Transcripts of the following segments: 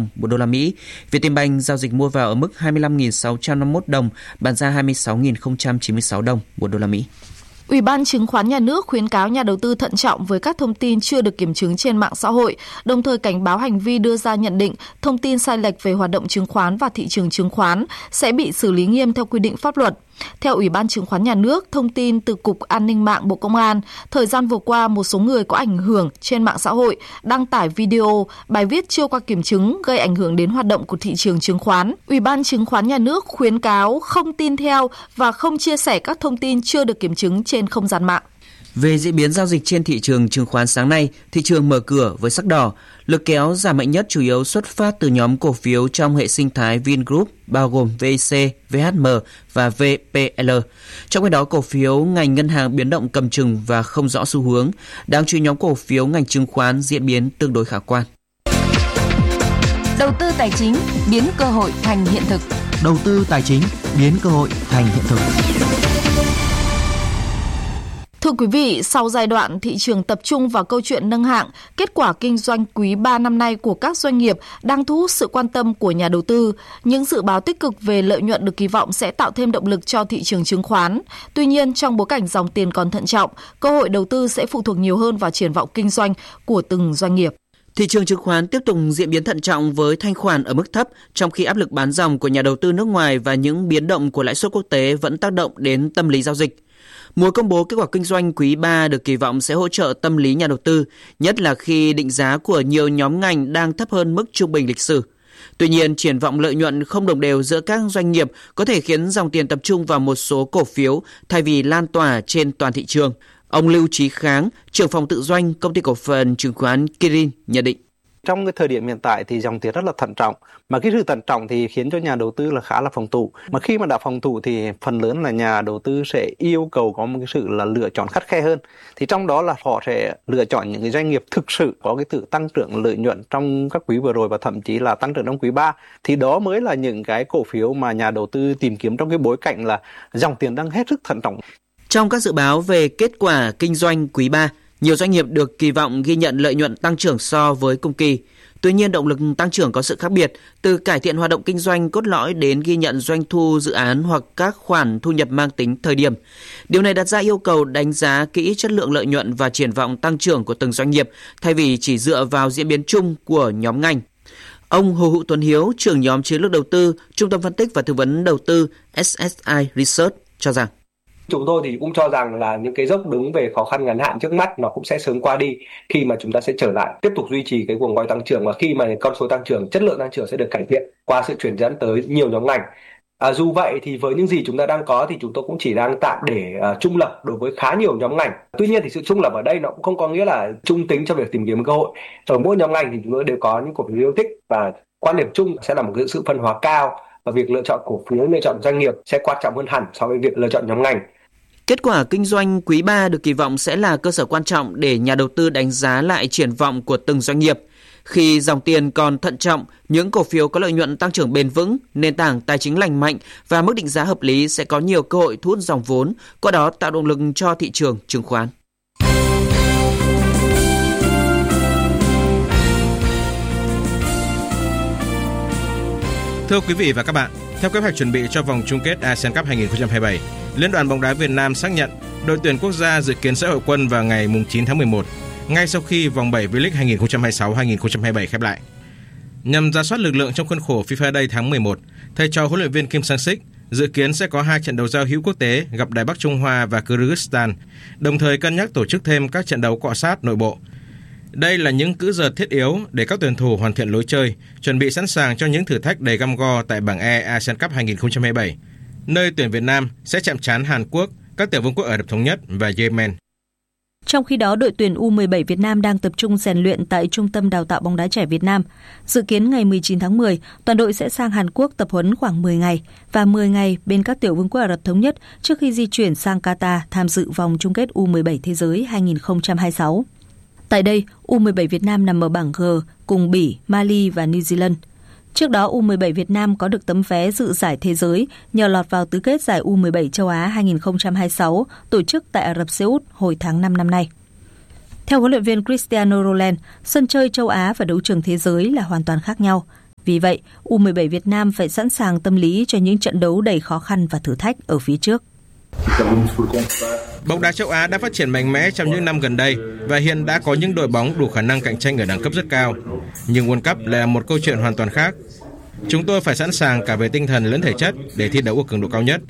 đồng một đô la Mỹ. Vietinbank giao dịch mua vào ở mức 25.651 đồng, bán ra 26.096 đồng một đô la Mỹ. Ủy ban Chứng khoán Nhà nước khuyến cáo nhà đầu tư thận trọng với các thông tin chưa được kiểm chứng trên mạng xã hội, đồng thời cảnh báo hành vi đưa ra nhận định, thông tin sai lệch về hoạt động chứng khoán và thị trường chứng khoán sẽ bị xử lý nghiêm theo quy định pháp luật. Theo Ủy ban Chứng khoán Nhà nước, thông tin từ Cục An ninh mạng Bộ Công an, thời gian vừa qua một số người có ảnh hưởng trên mạng xã hội đăng tải video, bài viết chưa qua kiểm chứng gây ảnh hưởng đến hoạt động của thị trường chứng khoán. Ủy ban Chứng khoán Nhà nước khuyến cáo không tin theo và không chia sẻ các thông tin chưa được kiểm chứng trên không gian mạng. Về diễn biến giao dịch trên thị trường chứng khoán sáng nay, thị trường mở cửa với sắc đỏ. Lực kéo giảm mạnh nhất chủ yếu xuất phát từ nhóm cổ phiếu trong hệ sinh thái Vingroup, bao gồm VIC, VHM và VPL. Trong khi đó, cổ phiếu ngành ngân hàng biến động cầm chừng và không rõ xu hướng. Đáng chú ý, nhóm cổ phiếu ngành chứng khoán diễn biến tương đối khả quan. Đầu tư tài chính biến cơ hội thành hiện thực. Đầu tư tài chính biến cơ hội thành hiện thực. Thưa quý vị, sau giai đoạn thị trường tập trung vào câu chuyện nâng hạng, kết quả kinh doanh quý 3 năm nay của các doanh nghiệp đang thu hút sự quan tâm của nhà đầu tư. Những dự báo tích cực về lợi nhuận được kỳ vọng sẽ tạo thêm động lực cho thị trường chứng khoán. Tuy nhiên, trong bối cảnh dòng tiền còn thận trọng, cơ hội đầu tư sẽ phụ thuộc nhiều hơn vào triển vọng kinh doanh của từng doanh nghiệp. Thị trường chứng khoán tiếp tục diễn biến thận trọng với thanh khoản ở mức thấp, trong khi áp lực bán dòng của nhà đầu tư nước ngoài và những biến động của lãi suất quốc tế vẫn tác động đến tâm lý giao dịch. Mùa công bố kết quả kinh doanh quý 3 được kỳ vọng sẽ hỗ trợ tâm lý nhà đầu tư, nhất là khi định giá của nhiều nhóm ngành đang thấp hơn mức trung bình lịch sử. Tuy nhiên, triển vọng lợi nhuận không đồng đều giữa các doanh nghiệp có thể khiến dòng tiền tập trung vào một số cổ phiếu thay vì lan tỏa trên toàn thị trường. Ông Lưu Chí Kháng, trưởng phòng tự doanh công ty cổ phần chứng khoán Kirin nhận định. Trong cái thời điểm hiện tại thì dòng tiền rất là thận trọng, mà cái sự thận trọng thì khiến cho nhà đầu tư là khá là phòng thủ. Mà khi mà đã phòng thủ thì phần lớn là nhà đầu tư sẽ yêu cầu có một cái sự là lựa chọn khắt khe hơn. Thì trong đó là họ sẽ lựa chọn những cái doanh nghiệp thực sự có cái sự tăng trưởng lợi nhuận trong các quý vừa rồi và thậm chí là tăng trưởng trong quý 3. Thì đó mới là những cái cổ phiếu mà nhà đầu tư tìm kiếm trong cái bối cảnh là dòng tiền đang hết sức thận trọng. Trong các dự báo về kết quả kinh doanh quý 3, nhiều doanh nghiệp được kỳ vọng ghi nhận lợi nhuận tăng trưởng so với cùng kỳ. Tuy nhiên, động lực tăng trưởng có sự khác biệt, từ cải thiện hoạt động kinh doanh cốt lõi đến ghi nhận doanh thu dự án hoặc các khoản thu nhập mang tính thời điểm. Điều này đặt ra yêu cầu đánh giá kỹ chất lượng lợi nhuận và triển vọng tăng trưởng của từng doanh nghiệp, thay vì chỉ dựa vào diễn biến chung của nhóm ngành. Ông Hồ Hữu Tuấn Hiếu, trưởng nhóm chiến lược đầu tư, Trung tâm phân tích và tư vấn đầu tư SSI Research cho rằng chúng tôi thì cũng cho rằng là những cái dốc đứng về khó khăn ngắn hạn trước mắt nó cũng sẽ sớm qua đi khi mà chúng ta sẽ trở lại tiếp tục duy trì cái guồng quay tăng trưởng, và khi mà con số tăng trưởng, chất lượng tăng trưởng sẽ được cải thiện qua sự chuyển dẫn tới nhiều nhóm ngành. Dù vậy thì với những gì chúng ta đang có thì chúng tôi cũng chỉ đang tạm để trung lập đối với khá nhiều nhóm ngành. Tuy nhiên thì sự trung lập ở đây nó cũng không có nghĩa là trung tính cho việc tìm kiếm cơ hội. Ở mỗi nhóm ngành thì chúng tôi đều có những cổ phiếu yêu thích, và quan điểm chung sẽ là một cái sự phân hóa cao, và việc lựa chọn cổ phiếu, lựa chọn doanh nghiệp sẽ quan trọng hơn hẳn so với việc lựa chọn nhóm ngành. Kết quả kinh doanh quý 3 được kỳ vọng sẽ là cơ sở quan trọng để nhà đầu tư đánh giá lại triển vọng của từng doanh nghiệp. Khi dòng tiền còn thận trọng, những cổ phiếu có lợi nhuận tăng trưởng bền vững, nền tảng tài chính lành mạnh và mức định giá hợp lý sẽ có nhiều cơ hội thu hút dòng vốn, qua đó tạo động lực cho thị trường chứng khoán. Thưa quý vị và các bạn, theo kế hoạch chuẩn bị cho vòng chung kết ASEAN Cup 2027, Liên đoàn bóng đá Việt Nam xác nhận đội tuyển quốc gia dự kiến sẽ hội quân vào ngày 9 tháng 11, ngay sau khi vòng 7 V-League 2026-2027 khép lại. Nhằm rà soát lực lượng trong khuôn khổ FIFA Day tháng 11, thầy trò huấn luyện viên Kim Sang-sik dự kiến sẽ có 2 trận đấu giao hữu quốc tế gặp Đài Bắc Trung Hoa và Kyrgyzstan, đồng thời cân nhắc tổ chức thêm các trận đấu cọ sát nội bộ. Đây là những cữ giờ thiết yếu để các tuyển thủ hoàn thiện lối chơi, chuẩn bị sẵn sàng cho những thử thách đầy găm go tại bảng E ASEAN Cup 2027, nơi tuyển Việt Nam sẽ chạm trán Hàn Quốc, các tiểu vương quốc Ả Rập Thống Nhất và Yemen. Trong khi đó, đội tuyển U17 Việt Nam đang tập trung rèn luyện tại Trung tâm Đào tạo bóng đá trẻ Việt Nam. Dự kiến ngày 19 tháng 10, toàn đội sẽ sang Hàn Quốc tập huấn khoảng 10 ngày và 10 ngày bên các tiểu vương quốc Ả Rập Thống Nhất trước khi di chuyển sang Qatar tham dự vòng chung kết U17 Thế giới 2026. Tại đây, U17 Việt Nam nằm ở bảng G cùng Bỉ, Mali và New Zealand. Trước đó, U17 Việt Nam có được tấm vé dự giải thế giới nhờ lọt vào tứ kết giải U17 châu Á 2026 tổ chức tại Ả Rập Xê Út hồi tháng 5 năm nay. Theo huấn luyện viên Cristiano Roland, sân chơi châu Á và đấu trường thế giới là hoàn toàn khác nhau. Vì vậy, U17 Việt Nam phải sẵn sàng tâm lý cho những trận đấu đầy khó khăn và thử thách ở phía trước. Bóng đá châu Á đã phát triển mạnh mẽ trong những năm gần đây và hiện đã có những đội bóng đủ khả năng cạnh tranh ở đẳng cấp rất cao. Nhưng World Cup lại là một câu chuyện hoàn toàn khác. Chúng tôi phải sẵn sàng cả về tinh thần lẫn thể chất để thi đấu ở cường độ cao nhất.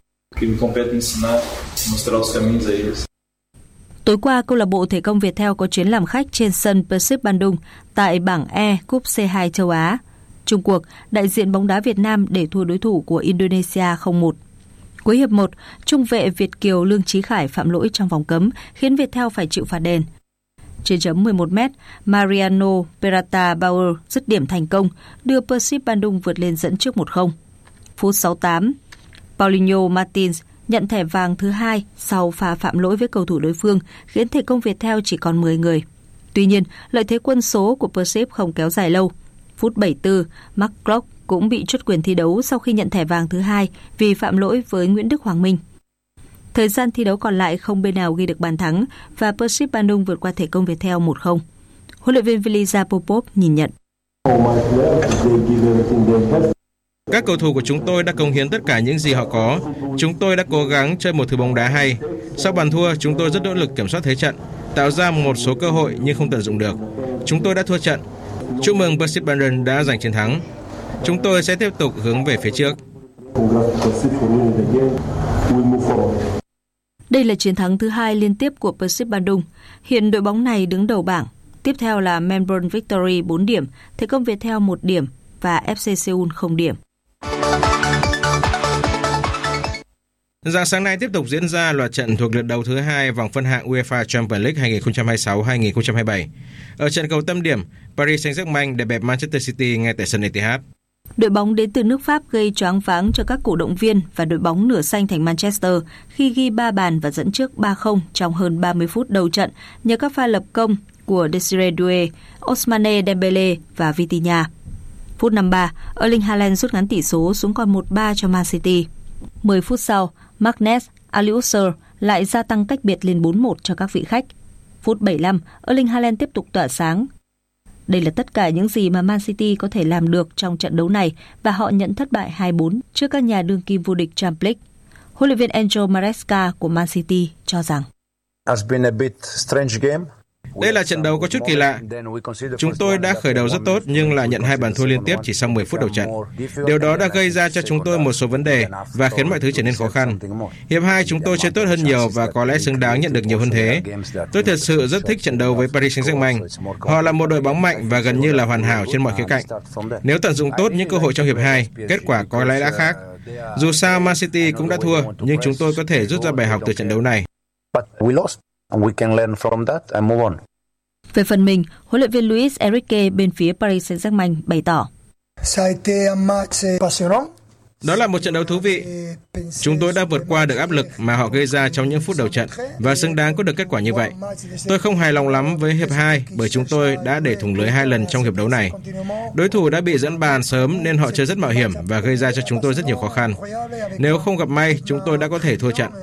Tối qua, câu lạc bộ Thể công Viettel có chuyến làm khách trên sân Persib Bandung tại bảng E Cúp C2 châu Á. Chung cuộc, đại diện bóng đá Việt Nam để thua đối thủ của Indonesia 0-1. Cuối hiệp 1, trung vệ Việt kiều Lương Chí Khải phạm lỗi trong vòng cấm khiến Viettel phải chịu phạt đền. Trên chấm 11m, Mariano Peralta Bauer dứt điểm thành công, đưa Persib Bandung vượt lên dẫn trước 1-0. Phút 68, Paulinho Martins nhận thẻ vàng thứ 2 sau pha phạm lỗi với cầu thủ đối phương, khiến Thể công Viettel chỉ còn 10 người. Tuy nhiên, lợi thế quân số của Persib không kéo dài lâu. Phút 74, Mark Klopp cũng bị truất quyền thi đấu sau khi nhận thẻ vàng thứ 2 vì phạm lỗi với Nguyễn Đức Hoàng Minh. Thời gian thi đấu còn lại không bên nào ghi được bàn thắng và Persib Bandung vượt qua Thể công Viettel 1-0. Huấn luyện viên Viliza Popov nhìn nhận. Các cầu thủ của chúng tôi đã cống hiến tất cả những gì họ có. Chúng tôi đã cố gắng chơi một thứ bóng đá hay. Sau bàn thua, chúng tôi rất nỗ lực kiểm soát thế trận, tạo ra một số cơ hội nhưng không tận dụng được. Chúng tôi đã thua trận. Chúc mừng Persib Bandung đã giành chiến thắng. Chúng tôi sẽ tiếp tục hướng về phía trước. Đây là chiến thắng thứ 2 liên tiếp của Persib Bandung. Hiện đội bóng này đứng đầu bảng. Tiếp theo là Melbourne Victory 4 điểm, Thể công Viettel 1 điểm và FC Seoul 0 điểm. Rạng sáng nay tiếp tục diễn ra loạt trận thuộc lượt đấu thứ 2 vòng phân hạng UEFA Champions League 2026-2027. Ở trận cầu tâm điểm, Paris Saint-Germain đè bẹp Manchester City ngay tại sân Etihad. Đội bóng đến từ nước Pháp gây choáng váng cho các cổ động viên và đội bóng nửa xanh thành Manchester khi ghi 3 bàn và dẫn trước 3-0 trong hơn 30 phút đầu trận nhờ các pha lập công của Desiree Doué, Ousmane Dembele và Vitinha. Phút 53, Erling Haaland rút ngắn tỷ số xuống còn 1-3 cho Man City. 10 phút sau, Magnus Aliusser lại gia tăng cách biệt lên 4-1 cho các vị khách. Phút 75, Erling Haaland tiếp tục tỏa sáng. Đây là tất cả những gì mà Man City có thể làm được trong trận đấu này và họ nhận thất bại 2-4 trước các nhà đương kim vô địch Champions League. Huấn luyện viên Enzo Maresca của Man City cho rằng đây là trận đấu có chút kỳ lạ. Chúng tôi đã khởi đầu rất tốt nhưng lại nhận 2 bàn thua liên tiếp chỉ sau 10 phút đầu trận. Điều đó đã gây ra cho chúng tôi một số vấn đề và khiến mọi thứ trở nên khó khăn. Hiệp 2 chúng tôi chơi tốt hơn nhiều và có lẽ xứng đáng nhận được nhiều hơn thế. Tôi thật sự rất thích trận đấu với Paris Saint-Germain. Họ là một đội bóng mạnh và gần như là hoàn hảo trên mọi khía cạnh. Nếu tận dụng tốt những cơ hội trong hiệp 2, kết quả có lẽ đã khác. Dù sao Man City cũng đã thua, nhưng chúng tôi có thể rút ra bài học từ trận đấu này. Về phần mình, huấn luyện viên Luis Enrique bên phía Paris Saint-Germain bày tỏ: Đó là một trận đấu thú vị. Chúng tôi đã vượt qua được áp lực mà họ gây ra trong những phút đầu trận và xứng đáng có được kết quả như vậy. Tôi không hài lòng lắm với hiệp 2 bởi chúng tôi đã để thủng lưới 2 lần trong hiệp đấu này. Đối thủ đã bị dẫn bàn sớm nên họ chơi rất mạo hiểm và gây ra cho chúng tôi rất nhiều khó khăn. Nếu không gặp may, chúng tôi đã có thể thua trận.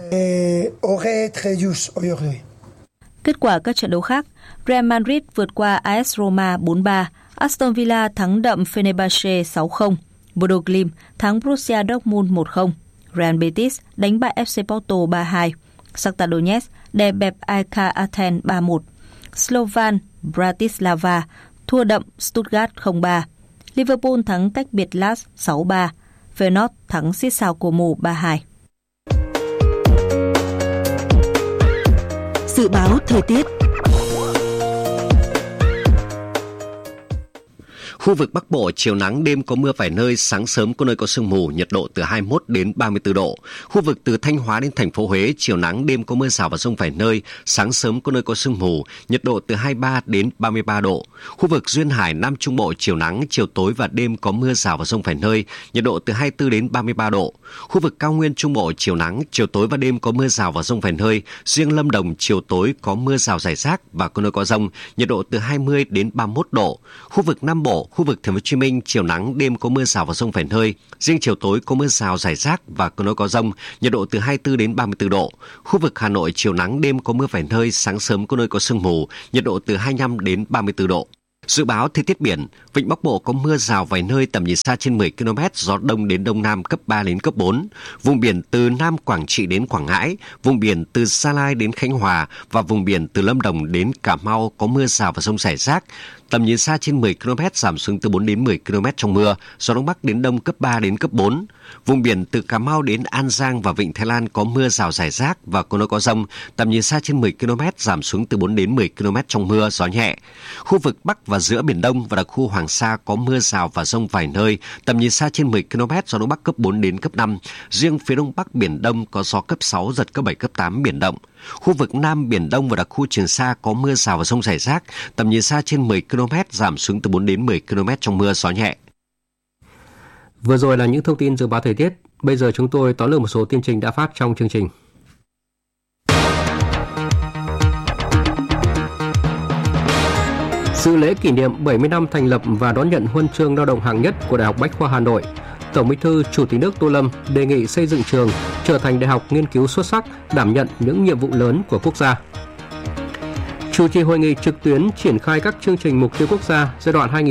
Kết quả các trận đấu khác, Real Madrid vượt qua AS Roma 4-3, Aston Villa thắng đậm Fenerbahce 6-0, Bodo Glimt thắng Borussia Dortmund 1-0, Real Betis đánh bại FC Porto 3-2, Shakhtar Donetsk đè bẹp AEK Athens 3-1, Slovan Bratislava thua đậm Stuttgart 0-3, Liverpool thắng cách biệt Lens 6-3, Feyenoord thắng Sissao Como 3-2. Dự báo thời tiết. Khu vực Bắc Bộ chiều nắng, đêm có mưa vài nơi, sáng sớm có nơi có sương mù, nhiệt độ từ 21 đến 34 độ. Khu vực từ Thanh Hóa đến thành phố Huế, chiều nắng, đêm có mưa rào và dông vài nơi, sáng sớm có nơi có sương mù, nhiệt độ từ 23 đến 33 độ. Khu vực Duyên Hải, Nam Trung Bộ chiều nắng, chiều tối và đêm có mưa rào và dông vài nơi, nhiệt độ từ 24 đến 33 độ. Khu vực Cao Nguyên Trung Bộ chiều nắng, chiều tối và đêm có mưa rào và dông vài nơi, riêng Lâm Đồng chiều tối có mưa rào rải rác và có nơi có dông, nhiệt độ từ 20 đến 31 độ. Khu vực Nam Bộ, khu vực Thành phố Hồ Chí Minh chiều nắng, đêm có mưa rào và dông vài nơi, riêng chiều tối có mưa rào rải rác và có nơi có dông, nhiệt độ từ 24 đến 34 độ. Khu vực Hà Nội chiều nắng, đêm có mưa vài nơi, sáng sớm có nơi có sương mù, nhiệt độ từ 25 đến 34 độ. Dự báo thời tiết biển, vịnh Bắc Bộ có mưa rào vài nơi, tầm nhìn xa trên 10 km, gió đông đến đông nam cấp 3 đến cấp 4. Vùng biển từ Nam Quảng Trị đến Quảng Ngãi, vùng biển từ Gia Lai đến Khánh Hòa và vùng biển từ Lâm Đồng đến Cà Mau có mưa rào và dông rải rác. Tầm nhìn xa trên 10 km, giảm xuống từ 4 đến 10 km trong mưa, gió Đông Bắc đến Đông cấp 3 đến cấp 4. Vùng biển từ Cà Mau đến An Giang và Vịnh Thái Lan có mưa rào rải rác và có nơi có dông, tầm nhìn xa trên 10 km, giảm xuống từ 4 đến 10 km trong mưa, gió nhẹ. Khu vực Bắc và giữa Biển Đông và đặc khu Hoàng Sa có mưa rào và dông vài nơi, tầm nhìn xa trên 10 km, gió Đông Bắc cấp 4 đến cấp 5. Riêng phía Đông Bắc Biển Đông có gió cấp 6, giật cấp 7, cấp 8 biển động. Khu vực Nam Biển Đông và đặc khu Trường Sa có mưa rào và dông rải rác, tầm nhìn xa trên 10 km, giảm xuống từ 4 đến 10 km trong mưa, gió nhẹ. Vừa rồi là những thông tin dự báo thời tiết. Bây giờ chúng tôi tóm lược một số tin trình đã phát trong chương trình. Dự lễ kỷ niệm 70 năm thành lập và đón nhận huân chương lao động hạng nhất của Đại học Bách khoa Hà Nội, Tổng Bí thư Chủ tịch nước Tô Lâm đề nghị xây dựng trường trở thành đại học nghiên cứu xuất sắc, đảm nhận những nhiệm vụ lớn của quốc gia. Chủ trì hội nghị trực tuyến triển khai các chương trình mục tiêu quốc gia giai đoạn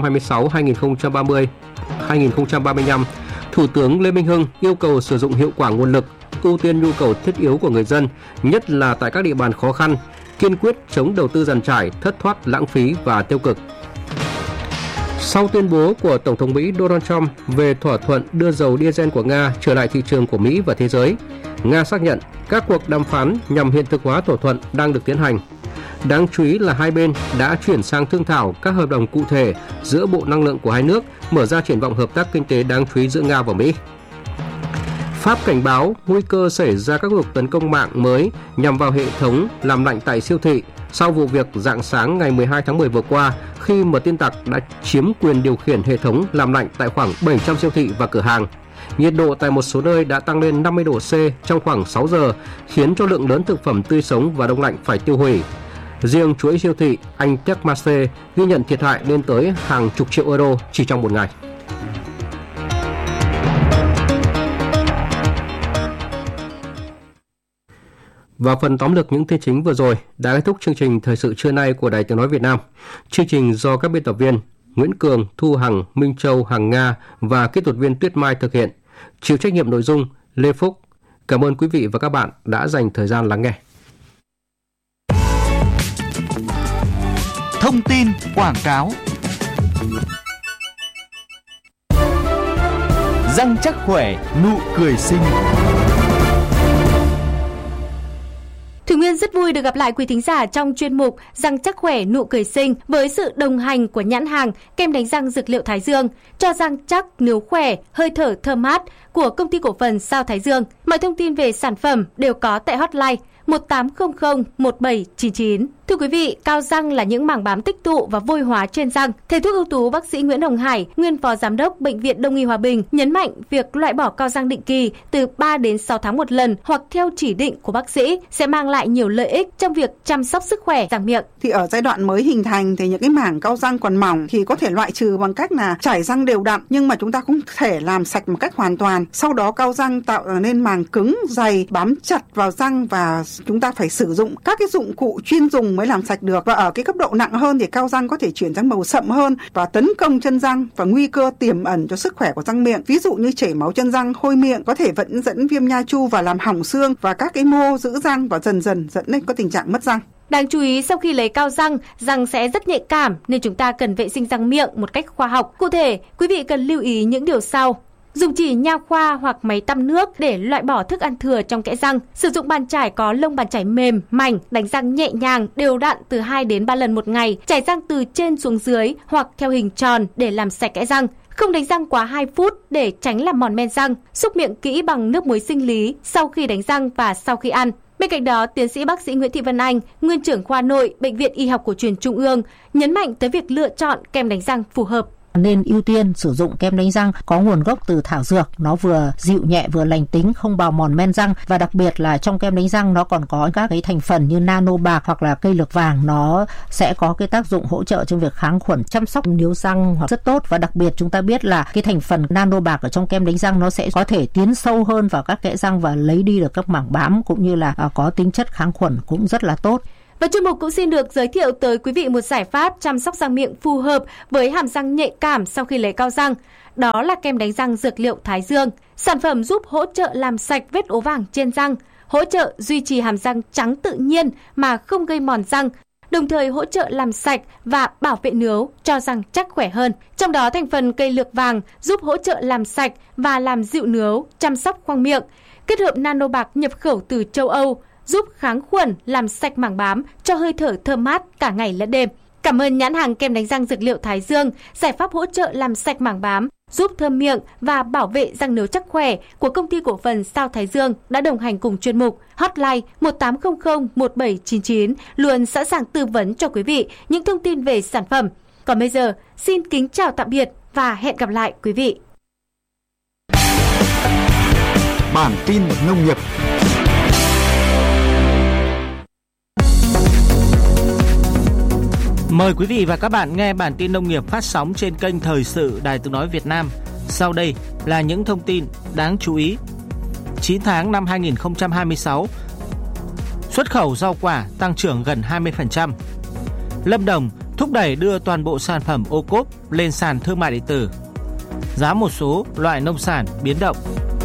2026-2035, Thủ tướng Lê Minh Hưng yêu cầu sử dụng hiệu quả nguồn lực, ưu tiên nhu cầu thiết yếu của người dân, nhất là tại các địa bàn khó khăn, kiên quyết chống đầu tư giàn trải, thất thoát, lãng phí và tiêu cực. Sau tuyên bố của Tổng thống Mỹ Donald Trump về thỏa thuận đưa dầu diesel của Nga trở lại thị trường của Mỹ và thế giới, Nga xác nhận các cuộc đàm phán nhằm hiện thực hóa thỏa thuận đang được tiến hành. Đáng chú ý là hai bên đã chuyển sang thương thảo các hợp đồng cụ thể giữa Bộ Năng lượng của hai nước, mở ra triển vọng hợp tác kinh tế đáng chú ý giữa Nga và Mỹ. Pháp cảnh báo nguy cơ xảy ra các cuộc tấn công mạng mới nhằm vào hệ thống làm lạnh tại siêu thị sau vụ việc rạng sáng ngày 12 tháng 10 vừa qua khi một tin tặc đã chiếm quyền điều khiển hệ thống làm lạnh tại khoảng 700 siêu thị và cửa hàng. Nhiệt độ tại một số nơi đã tăng lên 50 độ C trong khoảng 6 giờ, khiến cho lượng lớn thực phẩm tươi sống và đông lạnh phải tiêu hủy. Riêng chuỗi siêu thị Anh Techmarché ghi nhận thiệt hại lên tới hàng chục triệu euro chỉ trong một ngày. Và phần tóm lược những tin chính vừa rồi đã kết thúc chương trình Thời sự trưa nay của Đài Tiếng nói Việt Nam. Chương trình do các biên tập viên Nguyễn Cường, Thu Hằng, Minh Châu, Hằng Nga và kỹ thuật viên Tuyết Mai thực hiện. Chịu trách nhiệm nội dung Lê Phúc. Cảm ơn quý vị và các bạn đã dành thời gian lắng nghe. Thông tin quảng cáo. Răng chắc khỏe, nụ cười xinh. Thủy Nguyên rất vui được gặp lại quý thính giả trong chuyên mục Răng chắc khỏe, nụ cười xinh với sự đồng hành của nhãn hàng kem đánh răng dược liệu Thái Dương, cho răng chắc, nướu khỏe, hơi thở thơm mát của công ty cổ phần Sao Thái Dương. Mọi thông tin về sản phẩm đều có tại hotline 1800 1799. Thưa quý vị, cao răng là những mảng bám tích tụ và vôi hóa trên răng. Thầy thuốc ưu tú bác sĩ Nguyễn Hồng Hải, nguyên phó giám đốc Bệnh viện Đông y Hòa Bình nhấn mạnh việc loại bỏ cao răng định kỳ từ 3 đến 6 tháng một lần hoặc theo chỉ định của bác sĩ sẽ mang lại nhiều lợi ích trong việc chăm sóc sức khỏe răng miệng. Thì ở giai đoạn mới hình thành thì những cái mảng cao răng còn mỏng thì có thể loại trừ bằng cách là chải răng đều đặn, nhưng mà chúng ta cũng thể làm sạch một cách hoàn toàn. Sau đó cao răng tạo nên màng cứng, dày, bám chặt vào răng và chúng ta phải sử dụng các cái dụng cụ chuyên dùng mới làm sạch được. Và ở cái cấp độ nặng hơn thì cao răng có thể chuyển sang màu sậm hơn và tấn công chân răng và nguy cơ tiềm ẩn cho sức khỏe của răng miệng. Ví dụ như chảy máu chân răng, hôi miệng có thể vẫn dẫn viêm nha chu và làm hỏng xương và các cái mô giữ răng và dần dần dẫn đến có tình trạng mất răng. Đáng chú ý, sau khi lấy cao răng, răng sẽ rất nhạy cảm nên chúng ta cần vệ sinh răng miệng một cách khoa học. Cụ thể, quý vị cần lưu ý những điều sau. Dùng chỉ nha khoa hoặc máy tăm nước để loại bỏ thức ăn thừa trong kẽ răng. Sử dụng bàn chải có lông bàn chải mềm, mảnh, đánh răng nhẹ nhàng, đều đặn từ 2 đến 3 lần một ngày. Chải răng từ trên xuống dưới hoặc theo hình tròn để làm sạch kẽ răng. Không đánh răng quá 2 phút để tránh làm mòn men răng. Xúc miệng kỹ bằng nước muối sinh lý sau khi đánh răng và sau khi ăn. Bên cạnh đó, tiến sĩ bác sĩ Nguyễn Thị Vân Anh, nguyên trưởng khoa nội Bệnh viện Y học cổ truyền Trung ương, nhấn mạnh tới việc lựa chọn kem đánh răng phù hợp. Nên ưu tiên sử dụng kem đánh răng có nguồn gốc từ thảo dược, nó vừa dịu nhẹ vừa lành tính, không bào mòn men răng, và đặc biệt là trong kem đánh răng nó còn có các cái thành phần như nano bạc hoặc là cây lược vàng, nó sẽ có cái tác dụng hỗ trợ trong việc kháng khuẩn, chăm sóc níu răng rất tốt. Và đặc biệt chúng ta biết là cái thành phần nano bạc ở trong kem đánh răng nó sẽ có thể tiến sâu hơn vào các kẽ răng và lấy đi được các mảng bám, cũng như là có tính chất kháng khuẩn cũng rất là tốt. Và chuyên mục cũng xin được giới thiệu tới quý vị một giải pháp chăm sóc răng miệng phù hợp với hàm răng nhạy cảm sau khi lấy cao răng. Đó là kem đánh răng dược liệu Thái Dương. Sản phẩm giúp hỗ trợ làm sạch vết ố vàng trên răng, hỗ trợ duy trì hàm răng trắng tự nhiên mà không gây mòn răng, đồng thời hỗ trợ làm sạch và bảo vệ nướu cho răng chắc khỏe hơn. Trong đó thành phần cây lược vàng giúp hỗ trợ làm sạch và làm dịu nướu, chăm sóc khoang miệng. Kết hợp nano bạc nhập khẩu từ châu Âu, giúp kháng khuẩn, làm sạch màng bám, cho hơi thở thơm mát cả ngày lẫn đêm. Cảm ơn nhãn hàng kem đánh răng dược liệu Thái Dương, giải pháp hỗ trợ làm sạch màng bám, giúp thơm miệng và bảo vệ răng nướu chắc khỏe của công ty cổ phần Sao Thái Dương đã đồng hành cùng chuyên mục. Hotline 18001799 luôn sẵn sàng tư vấn cho quý vị những thông tin về sản phẩm. Còn bây giờ, xin kính chào tạm biệt và hẹn gặp lại quý vị. Bản tin nông nghiệp. Mời quý vị và các bạn nghe bản tin nông nghiệp phát sóng trên kênh Thời sự Đài Tiếng nói Việt Nam. Sau đây là những thông tin đáng chú ý. 9 tháng năm 2026, xuất khẩu rau quả tăng trưởng gần 20%. Lâm Đồng thúc đẩy đưa toàn bộ sản phẩm ô cốp lên sàn thương mại điện tử. Giá một số loại nông sản biến động.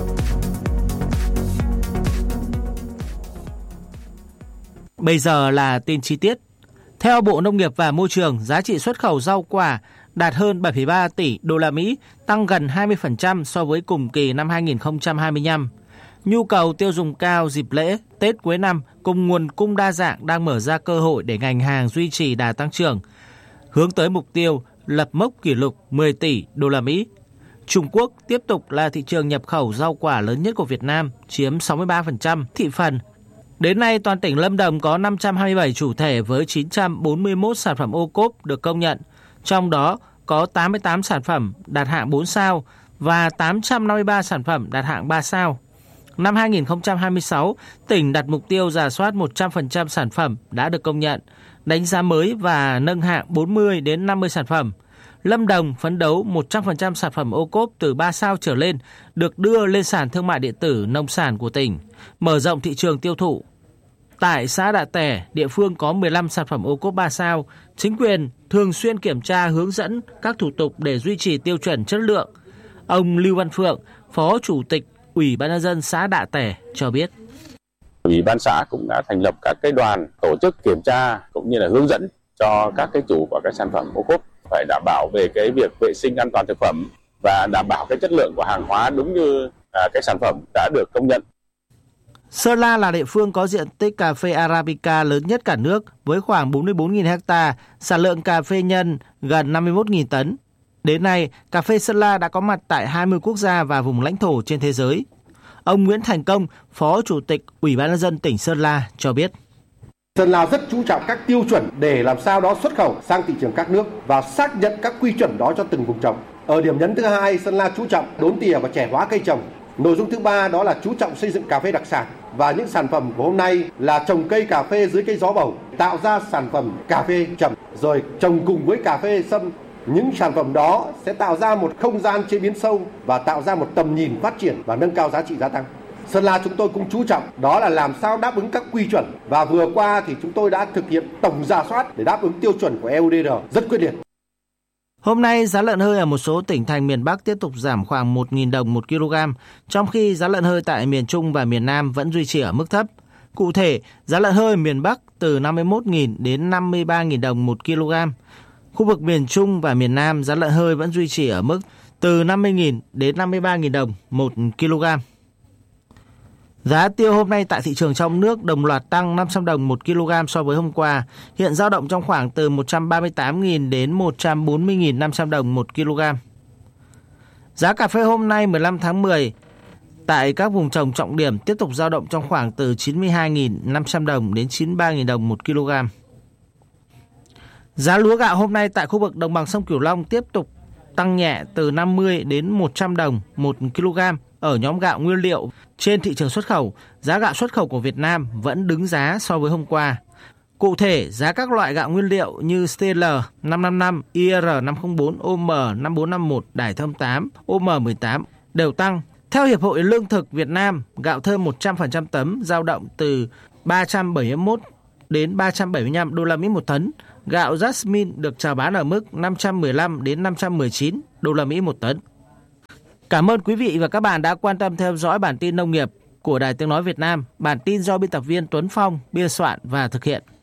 Bây giờ là tin chi tiết. Theo Bộ Nông nghiệp và Môi trường, giá trị xuất khẩu rau quả đạt hơn 7,3 tỷ đô la Mỹ, tăng gần 20% so với cùng kỳ năm 2025. Nhu cầu tiêu dùng cao dịp lễ, Tết cuối năm cùng nguồn cung đa dạng đang mở ra cơ hội để ngành hàng duy trì đà tăng trưởng, hướng tới mục tiêu lập mốc kỷ lục 10 tỷ đô la Mỹ. Trung Quốc tiếp tục là thị trường nhập khẩu rau quả lớn nhất của Việt Nam, chiếm 63% thị phần. Đến nay, toàn tỉnh Lâm Đồng có 527 chủ thể với 941 sản phẩm ô cốp được công nhận, trong đó có 88 sản phẩm đạt hạng 4 sao và 853 sản phẩm đạt hạng 3 sao. Năm 2026, tỉnh đặt mục tiêu rà soát 100% sản phẩm đã được công nhận, đánh giá mới và nâng hạng 40 đến 50 sản phẩm. Lâm Đồng phấn đấu 100% sản phẩm ô cốp từ 3 sao trở lên được đưa lên sàn thương mại điện tử nông sản của tỉnh, mở rộng thị trường tiêu thụ. Tại xã Đạ Tẻ, địa phương có 15 sản phẩm ô cốp 3 sao, chính quyền thường xuyên kiểm tra hướng dẫn các thủ tục để duy trì tiêu chuẩn chất lượng. Ông Lưu Văn Phượng, Phó Chủ tịch Ủy ban nhân dân xã Đạ Tẻ cho biết. Ủy ban xã cũng đã thành lập các cái đoàn tổ chức kiểm tra cũng như là hướng dẫn cho các cái chủ của các sản phẩm ô cốp phải đảm bảo về cái việc vệ sinh an toàn thực phẩm và đảm bảo cái chất lượng của hàng hóa đúng như cái sản phẩm đã được công nhận. Sơn La là địa phương có diện tích cà phê Arabica lớn nhất cả nước với khoảng 44.000 ha, sản lượng cà phê nhân gần 51.000 tấn. Đến nay, cà phê Sơn La đã có mặt tại 20 quốc gia và vùng lãnh thổ trên thế giới. Ông Nguyễn Thành Công, Phó Chủ tịch Ủy ban nhân dân tỉnh Sơn La cho biết. Sơn La rất chú trọng các tiêu chuẩn để làm sao đó xuất khẩu sang thị trường các nước và xác nhận các quy chuẩn đó cho từng vùng trồng. Ở điểm nhấn thứ hai, Sơn La chú trọng đốn tỉa và trẻ hóa cây trồng. Nội dung thứ ba đó là chú trọng xây dựng cà phê đặc sản và những sản phẩm của hôm nay là trồng cây cà phê dưới cây gió bầu, tạo ra sản phẩm cà phê chậm rồi trồng cùng với cà phê sâm. Những sản phẩm đó sẽ tạo ra một không gian chế biến sâu và tạo ra một tầm nhìn phát triển và nâng cao giá trị gia tăng. Sơn La chúng tôi cũng chú trọng đó là làm sao đáp ứng các quy chuẩn và vừa qua thì chúng tôi đã thực hiện tổng rà soát để đáp ứng tiêu chuẩn của EUDR rất quyết liệt. Hôm nay, giá lợn hơi ở một số tỉnh thành miền Bắc tiếp tục giảm khoảng 1.000 đồng một kg, trong khi giá lợn hơi tại miền Trung và miền Nam vẫn duy trì ở mức thấp. Cụ thể, giá lợn hơi miền Bắc từ 51.000 đến 53.000 đồng một kg. Khu vực miền Trung và miền Nam, giá lợn hơi vẫn duy trì ở mức từ 50.000 đến 53.000 đồng một kg. Giá tiêu hôm nay tại thị trường trong nước đồng loạt tăng 500 đồng một kg so với hôm qua, hiện dao động trong khoảng từ 138.000 đến 140.500 đồng một kg. Giá cà phê hôm nay 15 tháng 10 tại các vùng trồng trọng điểm tiếp tục dao động trong khoảng từ 92.500 đồng đến 93.000 đồng một kg. Giá lúa gạo hôm nay tại khu vực đồng bằng sông Cửu Long tiếp tục tăng nhẹ từ 50 đến 100 đồng một kg. Ở nhóm gạo nguyên liệu trên thị trường xuất khẩu, giá gạo xuất khẩu của Việt Nam vẫn đứng giá so với hôm qua. Cụ thể, giá các loại gạo nguyên liệu như STL 555, IR 504, OM 5451, Đài Thơm 8, OM 18 đều tăng. Theo Hiệp hội Lương thực Việt Nam, gạo thơm 100% tấm dao động từ 371 đến 375 đô la Mỹ một tấn. Gạo Jasmine được chào bán ở mức 515 đến 519 đô la Mỹ một tấn. Cảm ơn quý vị và các bạn đã quan tâm theo dõi bản tin nông nghiệp của Đài Tiếng nói Việt Nam. Bản tin do biên tập viên Tuấn Phong biên soạn và thực hiện.